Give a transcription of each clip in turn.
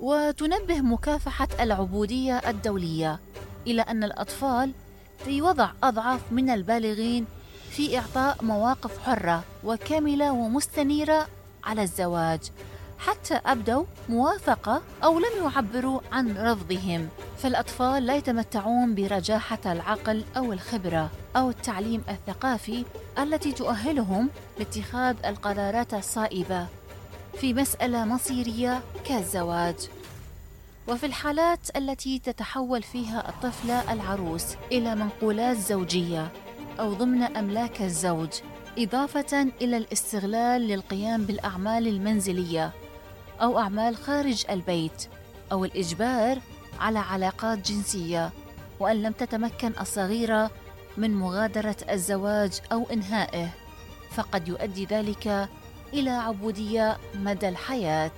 وتنبه مكافحة العبودية الدولية إلى أن الأطفال في وضع أضعف من البالغين في إعطاء مواقف حرة وكاملة ومستنيرة على الزواج، حتى أبدوا موافقة أو لم يعبروا عن رفضهم. فالأطفال لا يتمتعون برجاحة العقل أو الخبرة أو التعليم الثقافي التي تؤهلهم لاتخاذ القرارات الصائبة في مسألة مصيرية كالزواج. وفي الحالات التي تتحول فيها الطفلة العروس إلى منقولات زوجية أو ضمن أملاك الزوج، إضافة إلى الاستغلال للقيام بالأعمال المنزلية أو أعمال خارج البيت أو الإجبار على علاقات جنسية، وأن لم تتمكن الصغيرة من مغادرة الزواج أو إنهائه، فقد يؤدي ذلك إلى عبودية مدى الحياة.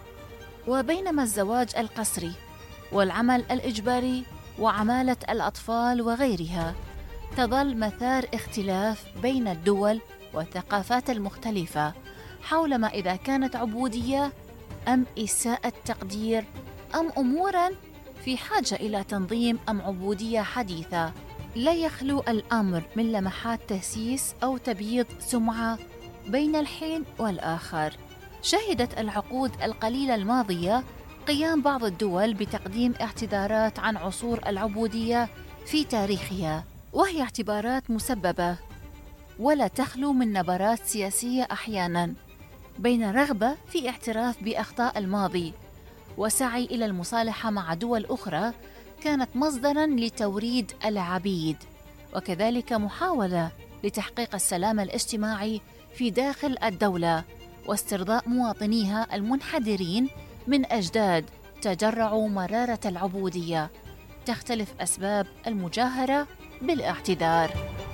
وبينما الزواج القسري والعمل الإجباري وعمالة الأطفال وغيرها تظل مثار اختلاف بين الدول والثقافات المختلفة حول ما إذا كانت عبودية أم إساءة تقدير أم أموراً في حاجة إلى تنظيم أم عبودية حديثة. لا يخلو الأمر من لمحات تهسيس أو تبييض سمعة بين الحين والآخر. شهدت العقود القليلة الماضية قيام بعض الدول بتقديم اعتذارات عن عصور العبودية في تاريخها، وهي اعتبارات مسببة ولا تخلو من نبرات سياسية أحياناً بين رغبة في اعتراف بأخطاء الماضي وسعي إلى المصالحة مع دول أخرى كانت مصدراً لتوريد العبيد، وكذلك محاولة لتحقيق السلام الاجتماعي في داخل الدولة واسترضاء مواطنيها المنحدرين من أجداد تجرعوا مرارة العبودية. تختلف أسباب المجاهرة بالاعتذار.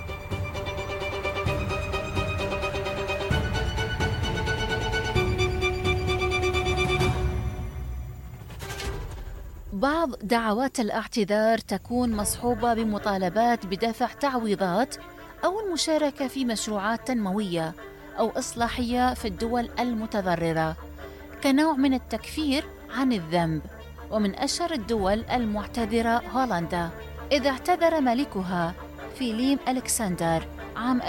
بعض دعوات الاعتذار تكون مصحوبة بمطالبات بدفع تعويضات أو المشاركة في مشروعات تنموية أو إصلاحية في الدول المتضررة كنوع من التكفير عن الذنب. ومن أشهر الدول المعتذرة هولندا، إذ اعتذر ملكها فيليم ألكسندر عام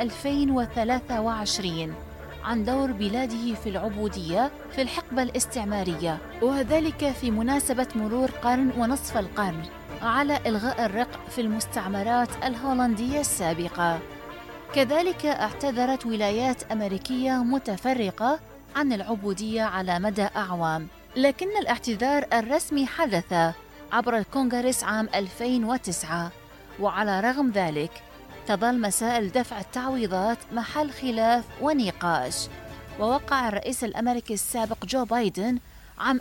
2023 عن دور بلاده في العبودية في الحقبة الاستعمارية، وذلك في مناسبة مرور قرن ونصف القرن على إلغاء الرق في المستعمرات الهولندية السابقة. كذلك اعتذرت ولايات أمريكية متفرقة عن العبودية على مدى أعوام، لكن الاعتذار الرسمي حدث عبر الكونغرس عام 2009. وعلى رغم ذلك تظل مسائل دفع التعويضات محل خلاف ونقاش. ووقع الرئيس الأمريكي السابق جو بايدن عام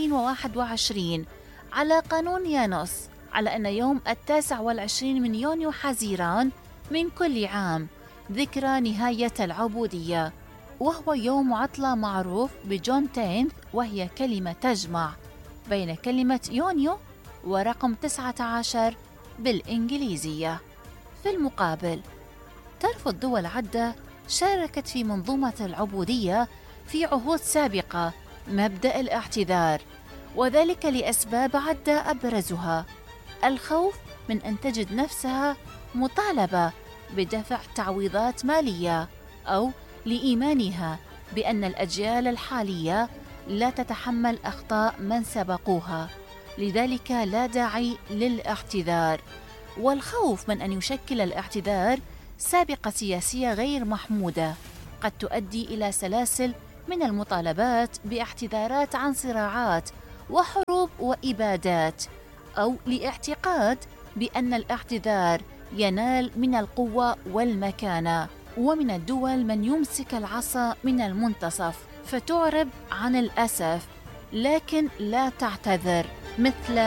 2021 على قانون يانوس على أن يوم 29 من يونيو حزيران من كل عام ذكرى نهاية العبودية، وهو يوم عطلة معروف بجون تينث، وهي كلمة تجمع بين كلمة يونيو ورقم 19 بالإنجليزية. في المقابل ترفض دول عدة شاركت في منظومة العبودية في عهود سابقة مبدأ الاعتذار، وذلك لأسباب عدة أبرزها الخوف من أن تجد نفسها مطالبة بدفع تعويضات مالية، أو لإيمانها بأن الأجيال الحالية لا تتحمل أخطاء من سبقوها، لذلك لا داعي للاعتذار. والخوف من أن يشكل الاعتذار سابقة سياسية غير محمودة قد تؤدي إلى سلاسل من المطالبات باعتذارات عن صراعات وحروب وإبادات، أو لاعتقاد بأن الاعتذار ينال من القوة والمكانة. ومن الدول من يمسك العصا من المنتصف فتعرب عن الأسف لكن لا تعتذر، مثل